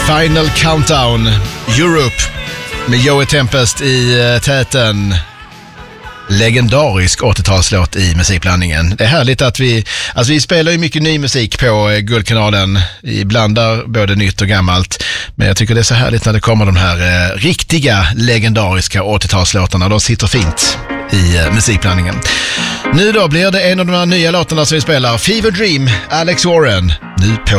Final Countdown, Europe med Joey Tempest i täten. Legendarisk 80-talslåt i musikblandningen. Det är härligt att vi spelar ju mycket ny musik på Guldkanalen. Vi blandar både nytt och gammalt. Men jag tycker det är så härligt när det kommer de här riktiga legendariska 80-talslåtarna. De sitter fint i musikblandningen. Nu då blir det en av de här nya låtarna som vi spelar. Fever Dream, Alex Warren. Nu på